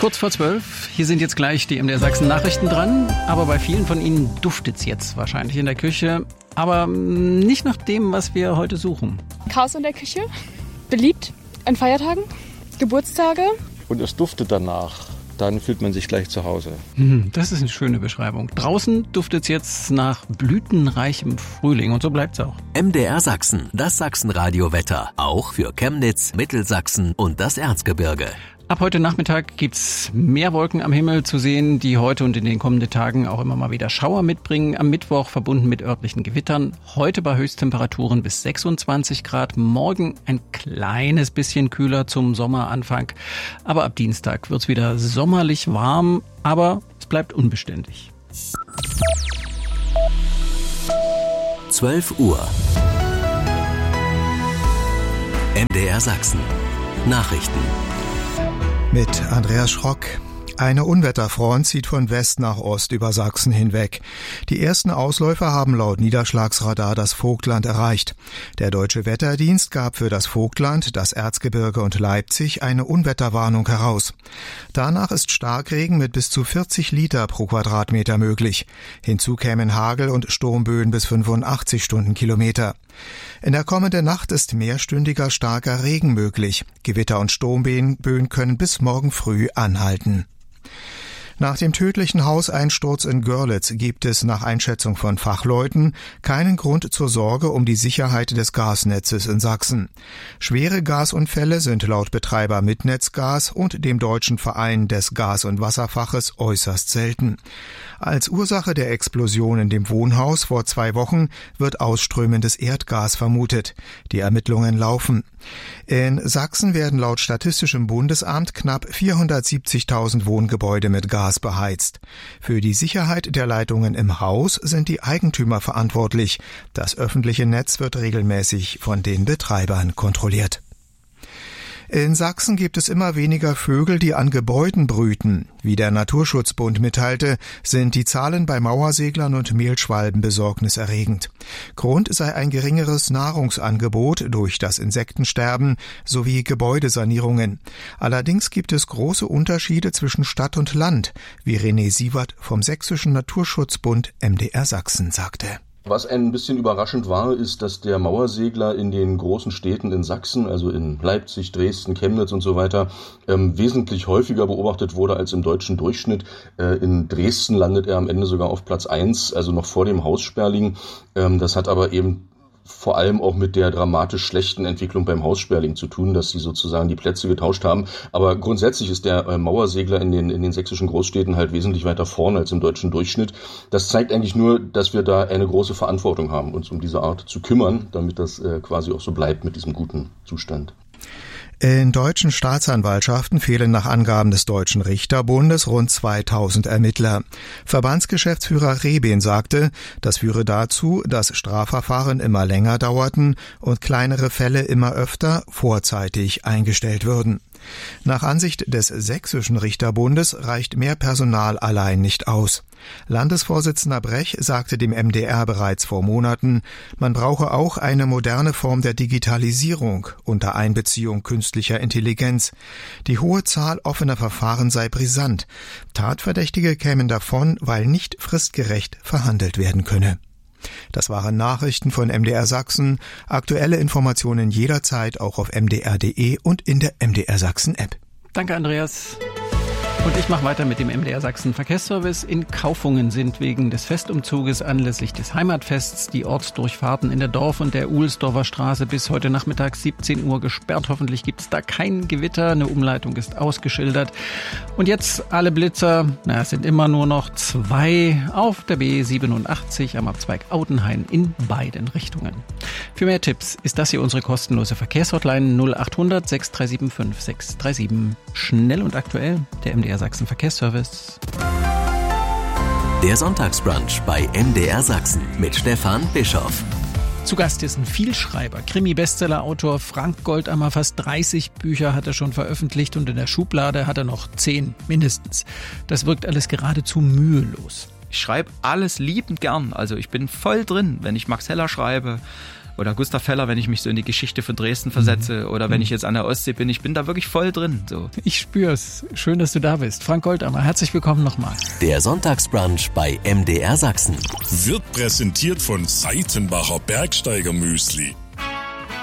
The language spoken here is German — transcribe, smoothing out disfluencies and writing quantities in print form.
Kurz vor 12, hier sind jetzt gleich die MDR Sachsen Nachrichten dran, aber bei vielen von Ihnen duftet's jetzt wahrscheinlich in der Küche, aber nicht nach dem, was wir heute suchen. Chaos in der Küche, beliebt an Feiertagen, Geburtstage. Und es duftet danach, dann fühlt man sich gleich zu Hause. Das ist eine schöne Beschreibung. Draußen duftet's jetzt nach blütenreichem Frühling und so bleibt's auch. MDR Sachsen, das Sachsenradio-Wetter, auch für Chemnitz, Mittelsachsen und das Erzgebirge. Ab heute Nachmittag gibt's mehr Wolken am Himmel zu sehen, die heute und in den kommenden Tagen auch immer mal wieder Schauer mitbringen. Am Mittwoch verbunden mit örtlichen Gewittern. Heute bei Höchsttemperaturen bis 26 Grad. Morgen ein kleines bisschen kühler zum Sommeranfang. Aber ab Dienstag wird's wieder sommerlich warm, aber es bleibt unbeständig. 12 Uhr. MDR Sachsen. Nachrichten. Mit Andreas Schrock. Eine Unwetterfront zieht von West nach Ost über Sachsen hinweg. Die ersten Ausläufer haben laut Niederschlagsradar das Vogtland erreicht. Der Deutsche Wetterdienst gab für das Vogtland, das Erzgebirge und Leipzig eine Unwetterwarnung heraus. Danach ist Starkregen mit bis zu 40 Liter pro Quadratmeter möglich. Hinzu kämen Hagel und Sturmböen bis 85 Stundenkilometer. In der kommenden Nacht ist mehrstündiger starker Regen möglich. Gewitter und Sturmböen können bis morgen früh anhalten. Nach dem tödlichen Hauseinsturz in Görlitz gibt es nach Einschätzung von Fachleuten keinen Grund zur Sorge um die Sicherheit des Gasnetzes in Sachsen. Schwere Gasunfälle sind laut Betreiber Mitnetzgas und dem Deutschen Verein des Gas- und Wasserfaches äußerst selten. Als Ursache der Explosion in dem Wohnhaus vor 2 Wochen wird ausströmendes Erdgas vermutet. Die Ermittlungen laufen. In Sachsen werden laut Statistischem Bundesamt knapp 470.000 Wohngebäude mit Gas beheizt. Für die Sicherheit der Leitungen im Haus sind die Eigentümer verantwortlich. Das öffentliche Netz wird regelmäßig von den Betreibern kontrolliert. In Sachsen gibt es immer weniger Vögel, die an Gebäuden brüten. Wie der Naturschutzbund mitteilte, sind die Zahlen bei Mauerseglern und Mehlschwalben besorgniserregend. Grund sei ein geringeres Nahrungsangebot durch das Insektensterben sowie Gebäudesanierungen. Allerdings gibt es große Unterschiede zwischen Stadt und Land, wie René Sievert vom Sächsischen Naturschutzbund MDR Sachsen sagte. Was ein bisschen überraschend war, ist, dass der Mauersegler in den großen Städten in Sachsen, also in Leipzig, Dresden, Chemnitz und so weiter, wesentlich häufiger beobachtet wurde als im deutschen Durchschnitt. In Dresden landet er am Ende sogar auf Platz 1, also noch vor dem Haussperling. Das hat aber eben vor allem auch mit der dramatisch schlechten Entwicklung beim Haussperling zu tun, dass sie sozusagen die Plätze getauscht haben. Aber grundsätzlich ist der Mauersegler in den sächsischen Großstädten halt wesentlich weiter vorne als im deutschen Durchschnitt. Das zeigt eigentlich nur, dass wir da eine große Verantwortung haben, uns um diese Art zu kümmern, damit das quasi auch so bleibt mit diesem guten Zustand. In deutschen Staatsanwaltschaften fehlen nach Angaben des Deutschen Richterbundes rund 2000 Ermittler. Verbandsgeschäftsführer Rehben sagte, das führe dazu, dass Strafverfahren immer länger dauerten und kleinere Fälle immer öfter vorzeitig eingestellt würden. Nach Ansicht des Sächsischen Richterbundes reicht mehr Personal allein nicht aus. Landesvorsitzender Brech sagte dem MDR bereits vor Monaten, man brauche auch eine moderne Form der Digitalisierung unter Einbeziehung künstlicher Intelligenz. Die hohe Zahl offener Verfahren sei brisant. Tatverdächtige kämen davon, weil nicht fristgerecht verhandelt werden könne. Das waren Nachrichten von MDR Sachsen. Aktuelle Informationen jederzeit auch auf mdr.de und in der MDR Sachsen App. Danke, Andreas. Und ich mache weiter mit dem MDR Sachsen Verkehrsservice. In Kaufungen sind wegen des Festumzuges anlässlich des Heimatfests die Ortsdurchfahrten in der Dorf- und der Uhlsdorfer Straße bis heute Nachmittag 17 Uhr gesperrt. Hoffentlich gibt es da kein Gewitter. Eine Umleitung ist ausgeschildert. Und jetzt alle Blitzer. Es sind immer nur noch 2 auf der B87 am Abzweig Audenhain in beiden Richtungen. Für mehr Tipps ist das hier unsere kostenlose Verkehrshotline 0800 6375 637. Schnell und aktuell, der MDR Sachsen Verkehrsservice. Der Sonntagsbrunch bei MDR Sachsen mit Stefan Bischoff. Zu Gast ist ein Vielschreiber, Krimi-Bestseller-Autor Frank Goldammer. Fast 30 Bücher hat er schon veröffentlicht und in der Schublade hat er noch 10 mindestens. Das wirkt alles geradezu mühelos. Ich schreibe alles liebend gern. Also ich bin voll drin, wenn ich Max Heller schreibe Oder Gustav Feller, wenn ich mich so in die Geschichte von Dresden versetze. Oder wenn ich jetzt an der Ostsee bin. Ich bin da wirklich voll drin. So. Ich spür's. Schön, dass du da bist. Frank Goldammer, herzlich willkommen nochmal. Der Sonntagsbrunch bei MDR Sachsen. Wird präsentiert von Seitenbacher Bergsteigermüsli.